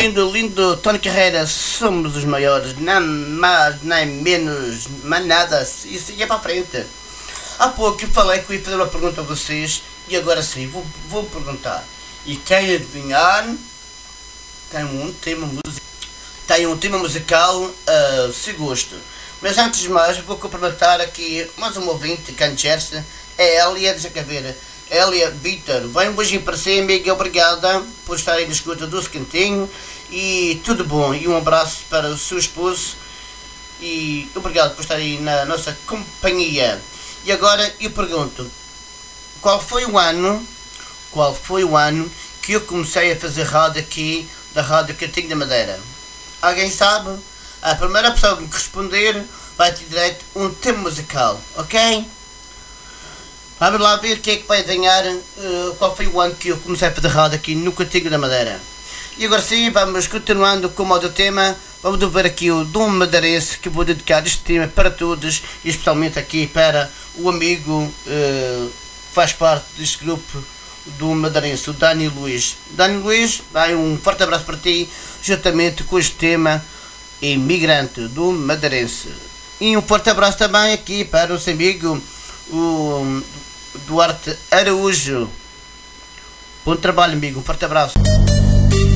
lindo, lindo Tony Carreira, somos os maiores, nem mais, nem menos, mais nada, isso é para a frente. Há pouco eu falei que eu ia fazer uma pergunta a vocês, e agora sim, vou perguntar. E quem adivinhar, tem um tema musical se gosto. Mas antes de mais, vou cumprimentar aqui mais um ouvinte, Cancherse, é Elia, deixa cá ver. Elia Vitor, vai um beijinho para si, amiga, obrigada por estar aí na escuta do Cantinho e tudo bom, e um abraço para o seu esposo e obrigado por estar aí na nossa companhia. E agora eu pergunto, qual foi o ano que eu comecei a fazer rádio aqui da Rádio Cantinho da Madeira? Alguém sabe? A primeira pessoa que me responder vai ter direito a um tema musical, ok? Vamos lá ver quem é que vai adivinhar qual foi o ano que eu comecei a fazer rádio aqui no Cantinho da Madeira. E agora sim, vamos continuando com o modo tema. Vamos ver aqui o Dom Madeirense, que eu vou dedicar este tema para todos, e especialmente aqui para o amigo que faz parte deste grupo do Madeirense, o Dani Luiz. Dani Luiz, vai um forte abraço para ti, juntamente com este tema Imigrante do Madeirense. E um forte abraço também aqui para o nosso amigo, o Duarte Araújo. Bom trabalho, amigo. Um forte abraço.